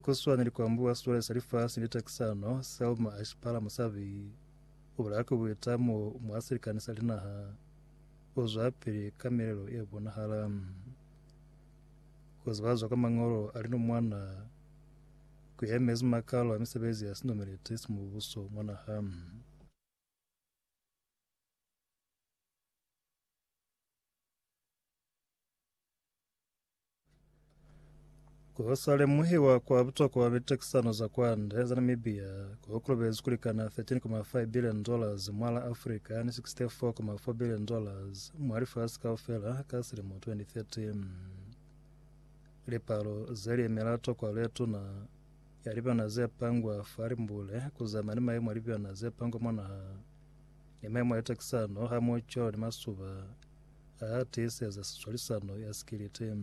kuswana likwambua sura salifasi litakisano Selma ashpala musavi ubulako bwitamu mwasiri kanisa linaha uzwapiri kamerero yebona haram kuzwazo kama ngoro alino mwana kuyemeza makalo amisebezi yasinomerete mu buso mwana ham kusale muhiwa kwa butoko wa bitekisano za kwande za Namibia kukulobezi kulikana $13.5 billion mwala Afrika ni $64.4 billion mwari fasika ofela kasiri mu 2013 lipalo zeli emelato kwa letu na yaliba na ze pangwa fari mbule kuzamani maye mwalibia na ze pangwa mwana ni maye mwaetekisano hamocho ni masuba ahatisi za solisano ya skiliti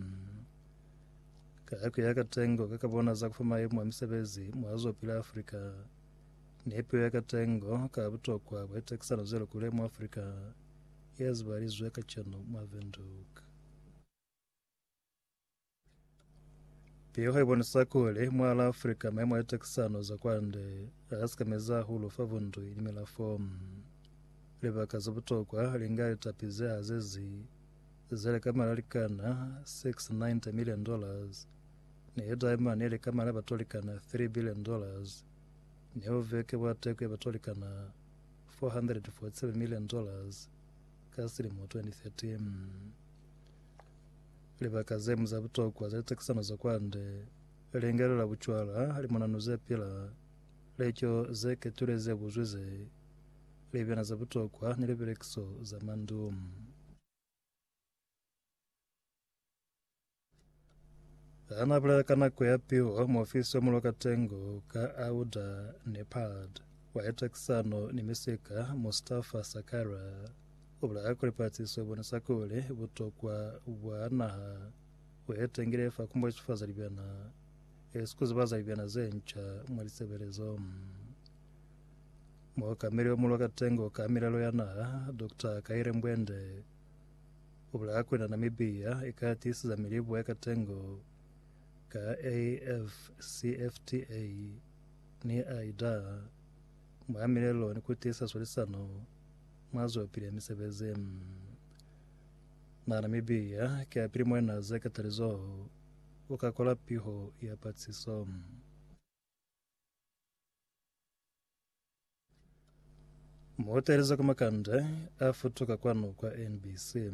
kaku yakatengo kakabona za kufama yemu wa misebezi mwazo pila Afrika nipe yakatengo kabuto kwa bwetekisano zelo kule mu Afrika yazibalizwe yakachano mwavenduka piyo ibonesa kule mwala Afrika maye mwaetekisano za kwande askameza hulu favundu inimela form libaka zabuto kwa lingali tapize azezi zele kama lalikana $690 million ni daima nile kama labatolikana $3 billion ni oveke watekwe batolikana $447 million kasiri mu 2013 libaka zemu za butokwa za tekisano za kwande lingero la buchwala limonanuze pila lecho zeke tuleze bujwize libyana za butokwa nilibirekiso za mandumu anabulakana kuyapiwa muofisi wa mulwakatengo ka auda nepad waetekisano nimisika Mustafa Sakara ubulaka kulipatiso bonesa kule butokwa bwanaha waetengire fa kumbo chifaza libyana esikuzi baza libyana zencha mwalisebelezo mwakamiri wa mulwakatengo ka miralo yana Dr. Kaire Mbwende ubulaka na Namibia ikatisi za milibu yakatengo ka AFCFTA ni aida mwamirelo ni kutisa solisano mwazo pili misebeze na Namibia kia pili mwena zekatarizo ukakola piho ya patiso mwoterizo kumakande afutuka kwano kwa NBC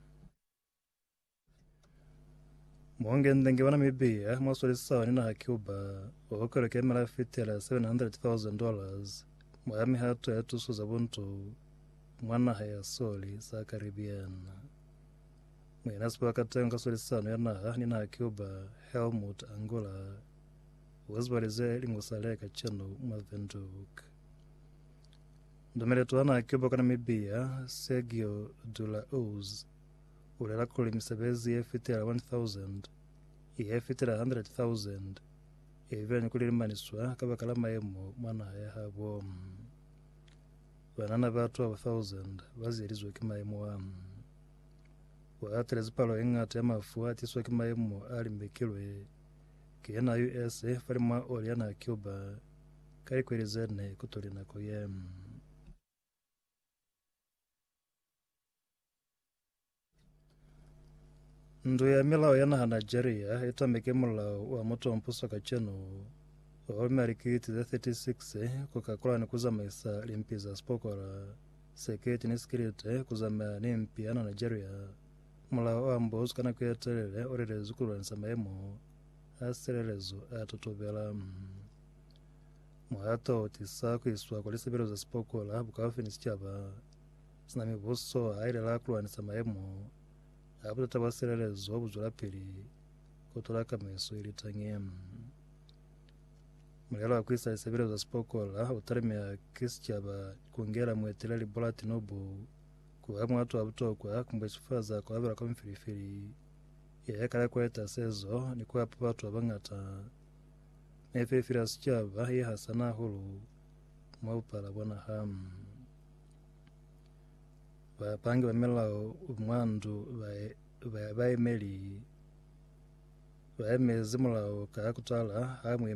mwongende wa Namibia mwasolisa ni na Cuba wakoleke mara fitela $700,000 mwami hatu ya tusu za buntu mwana haya soli za Caribbean mwenasi wakatenga solisano yana ni na Cuba Helmut Angola wazibalize lingusaleka chano mwavenduka ndomeletu wana Cuba kwa Namibia Sergio Dulaoz ulela kuli misebezi yefitela 1,000 yefitela 100,000 evela nikulimaniswa kabakala mayemo mwana haya habo banana batu 1,000 bazilizwe kimayemo waatele zipalo ingata ya mafua atiswa kimayemo alimbekilwe kiyana US falimwa oliana Cuba kari kwelizene kutolina koyem ndu ya milao yana Nigeria itameke mulao wa moto mpuso kacheno omarikiti za 36 kukakola ni kuzamaisa limpiza spokora seketi niskirite kuzama ni mpiana Nigeria mulao wa mbozu kana kuyetelele orelezu kulwanisa maemo aserelezo atotobela mwato otisa kuiswa kulisibiro za spokora bukawafinisi chaba sinami buso aile la kulwanisa maemo abuta tabaserelezo obuzula pili kutolaka meso ilitangiem mulelo akwisa isebiro za spokola utarimia kisichaba kungera mweteleli bolati nobu kuhamwe watu abutokwa kumbwechifaza kwa abira kwa mfirifiri yakala kweta sezo ni kwa watu abangata efefira sichaba ye hasana hulu mwapala bwana ham bapange bamela umwandu baemeli baemezi mulao kakutala hamwe